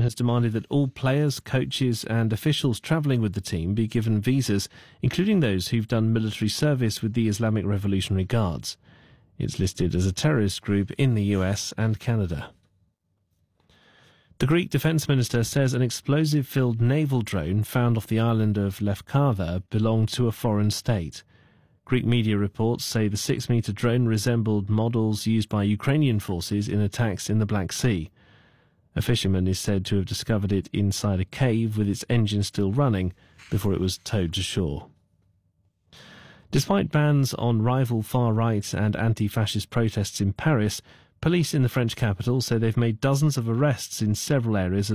has demanded that all players, coaches and officials travelling with the team be given visas, including those who've done military service with the Islamic Revolutionary Guards. It's listed as a terrorist group in the US and Canada. The Greek Defence Minister says an explosive-filled naval drone found off the island of Lefkada belonged to a foreign state. Greek media reports say the 6-metre drone resembled models used by Ukrainian forces in attacks in the Black Sea. A fisherman is said to have discovered it inside a cave with its engine still running before it was towed to shore. Despite bans on rival far-right and anti-fascist protests in Paris, police in the French capital say they've made dozens of arrests in several areas of